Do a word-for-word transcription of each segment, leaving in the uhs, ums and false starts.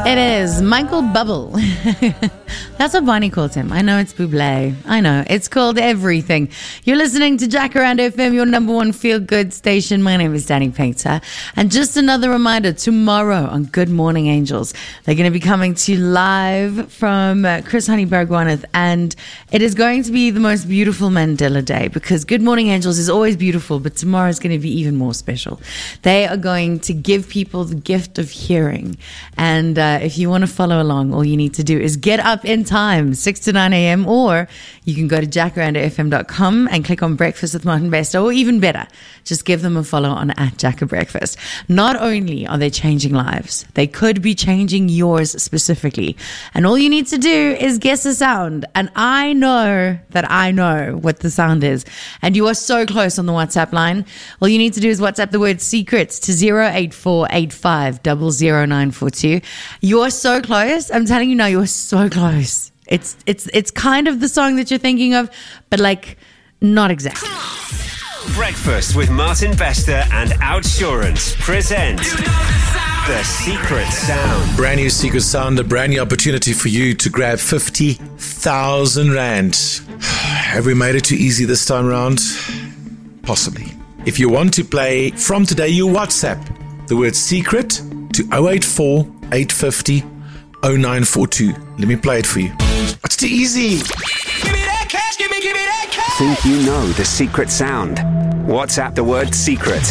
It is Michael Bubble. That's what Bonnie calls him. I know it's Bublé. I know. It's called everything. You're listening to Jacaranda F M, your number one feel-good station. My name is Danny Painter. And just another reminder, tomorrow on Good Morning Angels, they're going to be coming to you live from uh, Chris Honeyberg-Waneth. And it is going to be the most beautiful Mandela Day, because Good Morning Angels is always beautiful, but tomorrow is going to be even more special. They are going to give people the gift of hearing. And uh, if you want to follow along, all you need to do is get up in time, six to nine a.m., or you can go to jacaranda f m dot com and click on Breakfast with Martin Bester, or even better, just give them a follow on at Jacka Breakfast. Not only are they changing lives, they could be changing yours specifically. And all you need to do is guess a sound. And I know that I know what the sound is. And you are so close on the WhatsApp line. All you need to do is WhatsApp the word secrets to zero eight four eight five zero zero nine four two. You're so close. I'm telling you now, you're so close. It's it's it's kind of the song that you're thinking of, but like not exactly. Breakfast with Martin Bester and Outsurance present The Secret Sound. Brand new Secret Sound, a brand new opportunity for you to grab fifty thousand rand. Have we made it too easy this time around? Possibly. If you want to play from today, you WhatsApp the word secret to zero eight four eight five zero zero nine four two. Let me play it for you. It's too easy. Give me that cash, give me, give me that cash. Think you know the secret sound? WhatsApp the word secret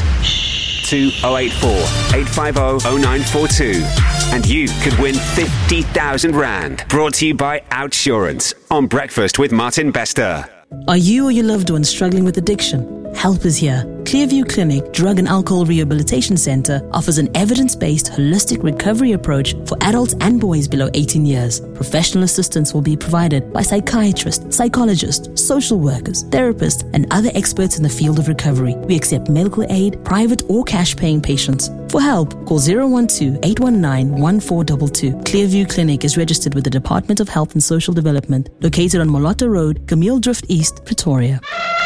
to zero eight four eight five zero zero nine four two and you could win fifty thousand rand. Brought to you by Outsurance on Breakfast with Martin Bester. Are you or your loved one struggling with addiction? Help is here. Clearview Clinic Drug and Alcohol Rehabilitation Center offers an evidence-based holistic recovery approach for adults and boys below eighteen years. Professional assistance will be provided by psychiatrists, psychologists, social workers, therapists, and other experts in the field of recovery. We accept medical aid, private or cash-paying patients. For help, call zero one two eight one nine one four two two. Clearview Clinic is registered with the Department of Health and Social Development, located on Molotta Road, Camille Drift East, Pretoria.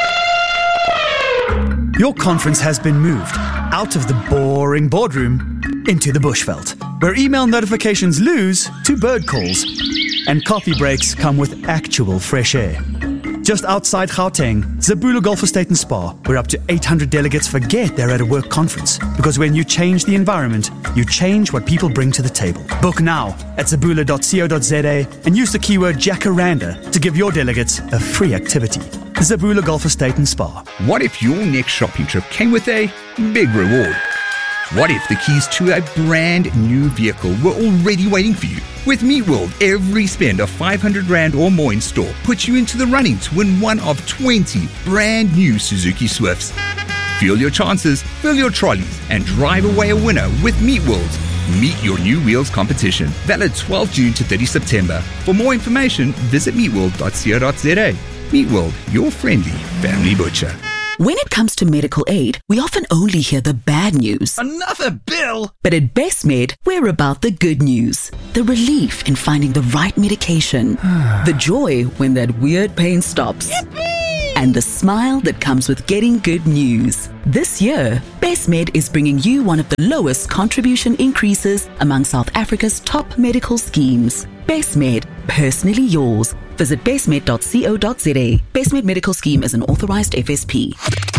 Your conference has been moved out of the boring boardroom into the bushveld, where email notifications lose to bird calls and coffee breaks come with actual fresh air. Just outside Gauteng, Zabula Golf Estate and Spa, where up to eight hundred delegates forget they're at a work conference. Because when you change the environment, you change what people bring to the table. Book now at zabula dot co dot za and use the keyword Jacaranda to give your delegates a free activity. Zabula Golf Estate and Spa. What if your next shopping trip came with a big reward? What if the keys to a brand new vehicle were already waiting for you? With Meatworld, every spend of five hundred rand or more in store puts you into the running to win one of twenty brand new Suzuki Swifts. Fuel your chances, fill your trolleys, and drive away a winner with Meatworld. Meet your new wheels competition. Valid twelfth June to thirtieth September. For more information, visit meatworld dot co dot za. Meatworld, your friendly family butcher. When it comes to medical aid, we often only hear the bad news. Another bill! But at BestMed, we're about the good news. The relief in finding the right medication. The joy when that weird pain stops. Yippee! And the smile that comes with getting good news. This year, BestMed is bringing you one of the lowest contribution increases among South Africa's top medical schemes. BestMed, personally yours. Visit bestmed dot co dot za. BestMed Medical Scheme is an authorized F S P.